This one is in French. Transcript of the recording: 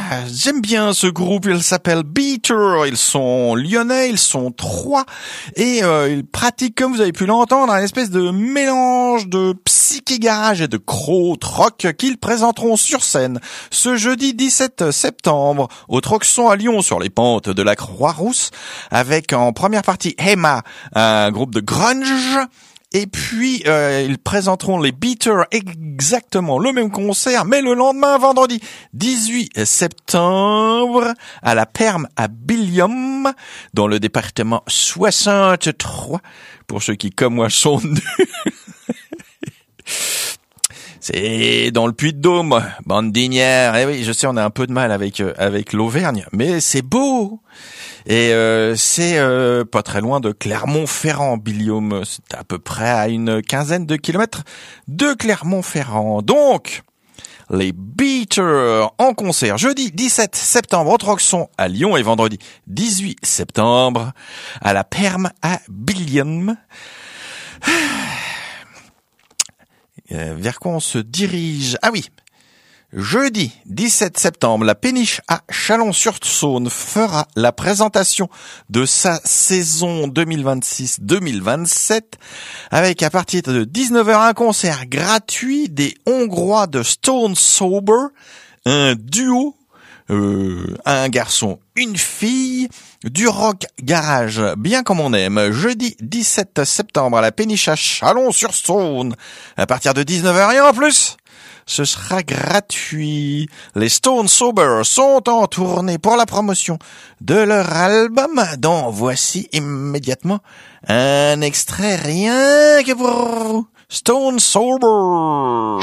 j'aime bien ce groupe, il s'appelle Beater, ils sont lyonnais, ils sont 3 et ils pratiquent, comme vous avez pu l'entendre, un espèce de mélange de psyché garage et de krautrock qu'ils présenteront sur scène ce jeudi 17 septembre au Troxon à Lyon sur les pentes de la Croix-Rousse avec en première partie Emma, un groupe de grunge. Et puis, ils présenteront les Beaters exactement le même concert, mais le lendemain, vendredi 18 septembre, à la Perme à Billium, dans le département 63, pour ceux qui, comme moi, sont nus. C'est dans le Puy-de-Dôme, bande d'ignaires. Eh oui, je sais, on a un peu de mal avec l'Auvergne, mais c'est beau. Et c'est pas très loin de Clermont-Ferrand, Billium. C'est à peu près à une quinzaine de kilomètres de Clermont-Ferrand. Donc, les Beaters en concert jeudi 17 septembre au Troxon à Lyon et vendredi 18 septembre à la Perme à Billium. Vers quoi on se dirige? Ah oui, jeudi 17 septembre, la Péniche à Chalon-sur-Saône fera la présentation de sa saison 2026-2027 avec à partir de 19h un concert gratuit des Hongrois de Stone Sober, un duo, un garçon, une fille, du rock garage, bien comme on aime, jeudi 17 septembre à la Péniche à Chalon-sur-Saône, à partir de 19h et en plus, ce sera gratuit. Les Stone Sober sont en tournée pour la promotion de leur album, dont voici immédiatement un extrait rien que pour Stone Sober.